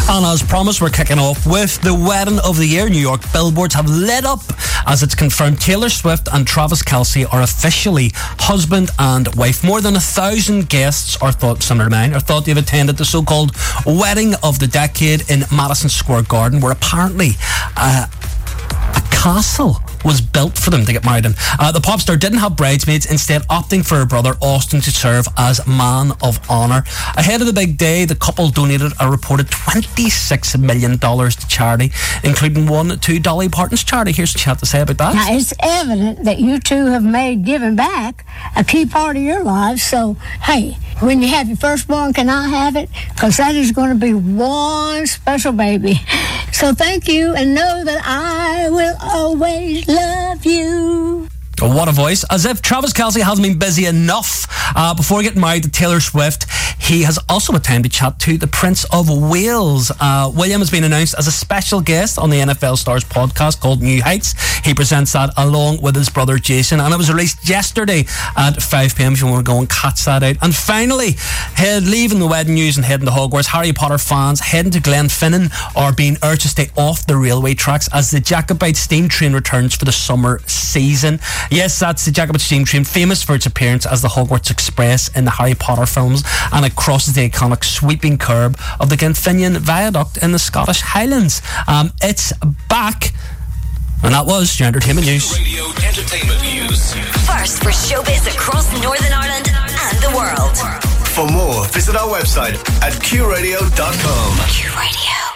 And as promised, we're kicking off with the wedding of the year. New York billboards have lit up as it's confirmed Taylor Swift and Travis Kelce are officially husband and wife. More than 1,000 guests are thought to have attended the so-called wedding of the decade in Madison Square Garden, where apparently a castle was built for them to get married in. The pop star didn't have bridesmaids, instead opting for her brother Austin to serve as man of honour. Ahead of the big day, the couple donated a reported $26 million to charity, including one to Dolly Parton's charity. Here's what she had to say about that. Now, it's evident that you two have made giving back a key part of your lives. So, hey, when you have your firstborn, can I have it? Because that is going to be one special baby. So thank you, and know that I will always love you. What a voice. As if Travis Kelce hasn't been busy enough before getting married to Taylor Swift, he has also had time to chat to the Prince of Wales. William has been announced as a special guest on the NFL Stars podcast called New Heights. He presents that along with his brother Jason, and it was released yesterday at 5 p.m. if you want to go and catch that out. And finally, leaving the wedding news and heading to Hogwarts, Harry Potter fans heading to Glenfinnan are being urged to stay off the railway tracks as the Jacobite steam train returns for the summer season. Yes, that's the Jacobite steam train, famous for its appearance as the Hogwarts Express in the Harry Potter films, and it crosses the iconic sweeping curb of the Glenfinnan Viaduct in the Scottish Highlands. It's back. And that was your entertainment news. Radio Entertainment News. First for showbiz across Northern Ireland and the world. For more, visit our website at QRadio.com. Q Radio.